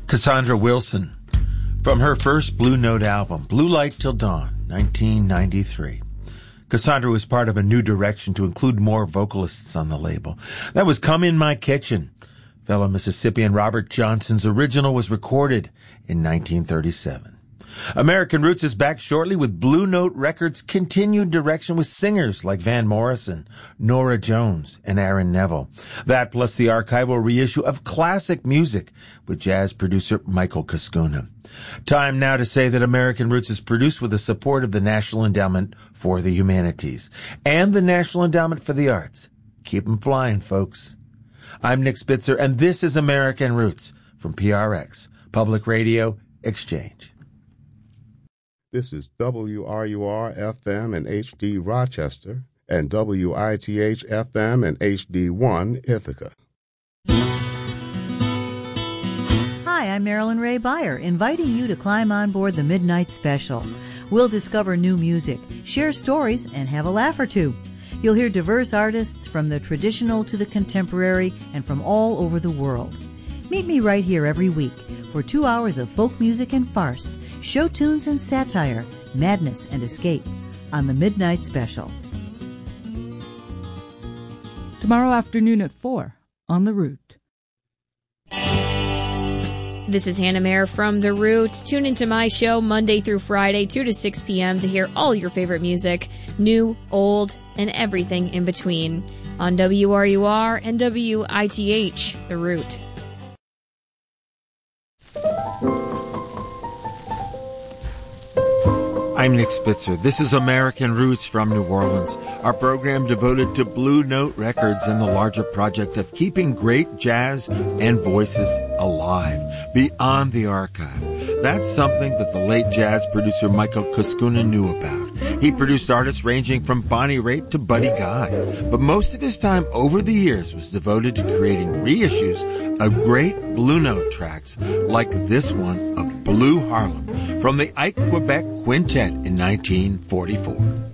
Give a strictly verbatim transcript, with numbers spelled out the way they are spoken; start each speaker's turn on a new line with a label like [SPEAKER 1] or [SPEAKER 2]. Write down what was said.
[SPEAKER 1] Cassandra Wilson, from her first Blue Note album, Blue Light Till Dawn, nineteen ninety-three. Cassandra was part of a new direction to include more vocalists on the label. That was Come In My Kitchen. Fellow Mississippian Robert Johnson's original was recorded in nineteen thirty-seven. American Roots is back shortly with Blue Note Records' continued direction with singers like Van Morrison, Norah Jones, and Aaron Neville. That plus the archival reissue of classic music with jazz producer Michael Kuskuna. Time now to say that American Roots is produced with the support of the National Endowment for the Humanities and the National Endowment for the Arts. Keep 'em flying, folks. I'm Nick Spitzer, and this is American Roots from P R X, Public Radio Exchange.
[SPEAKER 2] This is W R U R F M and H D Rochester and W I T H F M and H D one Ithaca.
[SPEAKER 3] Hi, I'm Marilyn Ray Beyer, inviting you to climb on board the Midnight Special. We'll discover new music, share stories, and have a laugh or two. You'll hear diverse artists from the traditional to the contemporary and from all over the world. Meet me right here every week for two hours of folk music and farce, show tunes and satire, madness and escape on the Midnight Special.
[SPEAKER 4] Tomorrow afternoon at four on The Root.
[SPEAKER 5] This is Hannah Mayer from The Root. Tune into my show Monday through Friday, two to six p.m. to hear all your favorite music, new, old, and everything in between on W R U R and W I T H, The Root.
[SPEAKER 1] I'm Nick Spitzer. This is American Roots from New Orleans, our program devoted to Blue Note Records and the larger project of keeping great jazz and voices alive beyond the archive. That's something that the late jazz producer Michael Kuskuna knew about. He produced artists ranging from Bonnie Raitt to Buddy Guy, but most of his time over the years was devoted to creating reissues of great Blue Note tracks like this one of Blue Harlem from the Ike Quebec Quintet in nineteen forty-four.